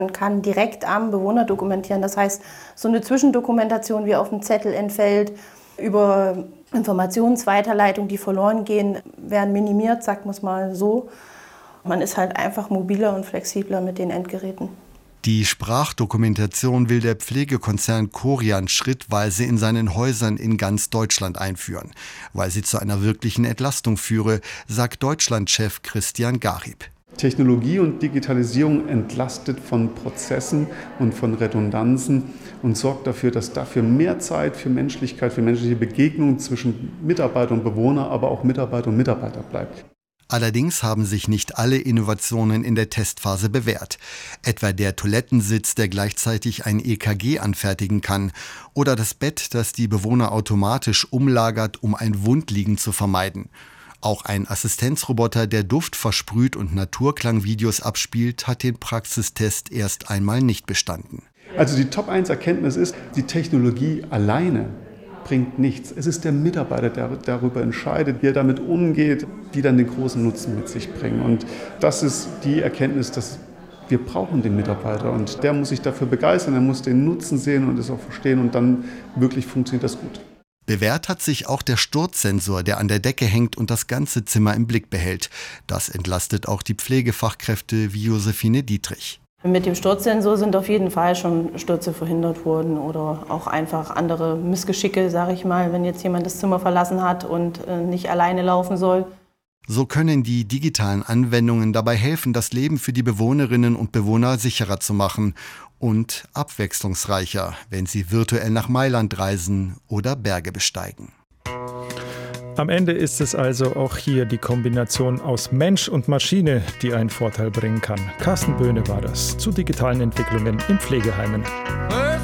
Man kann direkt am Bewohner dokumentieren. Das heißt, so eine Zwischendokumentation, wie auf dem Zettel entfällt, über Informationsweiterleitung, die verloren gehen, werden minimiert, sagt man es mal so. Man ist halt einfach mobiler und flexibler mit den Endgeräten. Die Sprachdokumentation will der Pflegekonzern Korian schrittweise in seinen Häusern in ganz Deutschland einführen, weil sie zu einer wirklichen Entlastung führe, sagt Deutschlandchef Christian Garib. Technologie und Digitalisierung entlastet von Prozessen und von Redundanzen und sorgt dafür, dass dafür mehr Zeit für Menschlichkeit, für menschliche Begegnungen zwischen Mitarbeiter und Bewohner, aber auch Mitarbeiter und Mitarbeiter bleibt. Allerdings haben sich nicht alle Innovationen in der Testphase bewährt. Etwa der Toilettensitz, der gleichzeitig ein EKG anfertigen kann. Oder das Bett, das die Bewohner automatisch umlagert, um ein Wundliegen zu vermeiden. Auch ein Assistenzroboter, der Duft versprüht und Naturklangvideos abspielt, hat den Praxistest erst einmal nicht bestanden. Also die Top-1-Erkenntnis ist, die Technologie alleine bringt nichts. Es ist der Mitarbeiter, der darüber entscheidet, wie er damit umgeht, die dann den großen Nutzen mit sich bringen. Und das ist die Erkenntnis, dass wir brauchen den Mitarbeiter und der muss sich dafür begeistern, er muss den Nutzen sehen und es auch verstehen und dann wirklich funktioniert das gut. Bewährt hat sich auch der Sturzsensor, der an der Decke hängt und das ganze Zimmer im Blick behält. Das entlastet auch die Pflegefachkräfte wie Josephine Dietrich. Mit dem Sturzsensor sind auf jeden Fall schon Stürze verhindert worden oder auch einfach andere Missgeschicke, sage ich mal, wenn jetzt jemand das Zimmer verlassen hat und nicht alleine laufen soll. So können die digitalen Anwendungen dabei helfen, das Leben für die Bewohnerinnen und Bewohner sicherer zu machen und abwechslungsreicher, wenn sie virtuell nach Mailand reisen oder Berge besteigen. Am Ende ist es also auch hier die Kombination aus Mensch und Maschine, die einen Vorteil bringen kann. Carsten Böhne war das zu digitalen Entwicklungen in Pflegeheimen.